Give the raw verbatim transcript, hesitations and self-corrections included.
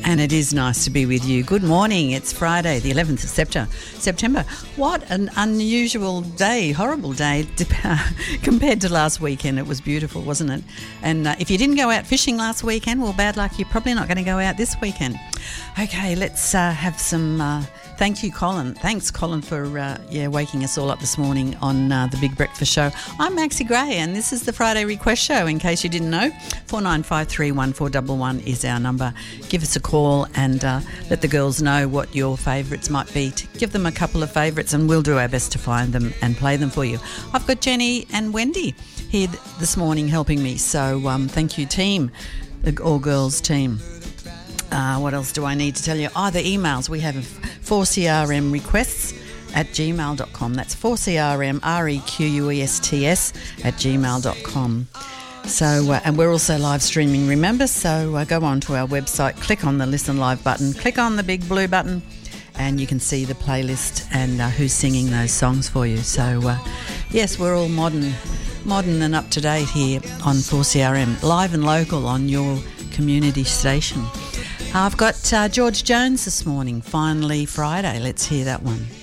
And it is nice to be with you. Good morning. It's Friday, the eleventh of September. September. What an unusual day, horrible day compared to last weekend. It was beautiful, wasn't it? And uh, if you didn't go out fishing last weekend, well, bad luck. You're probably not going to go out this weekend. Okay, let's uh, have some... Uh, thank you, Colin. Thanks, Colin, for uh, yeah waking us all up this morning on uh, the Big Breakfast Show. I'm Maxie Gray, and this is the Friday Request Show, in case you didn't know. four nine five three one four one one is our number. Give us a call and uh, let the girls know what your favourites might be. Give them a couple of favourites and we'll do our best to find them and play them for you. I've got Jenny and Wendy here this morning helping me, so um, thank you, team, the all-girls team. Uh, what else do I need to tell you? Oh, the emails. We have four C R M requests at gmail dot com. That's four C R M R E Q U E S T S at gmail dot com. So, uh, and we're also live streaming, remember? So uh, go on to our website, click on the Listen Live button, click on the big blue button, and you can see the playlist and uh, who's singing those songs for you. So, uh, yes, we're all modern, modern and up to date here on four C R M, live and local on your community station. I've got uh, George Jones this morning, Finally Friday. Let's hear that one.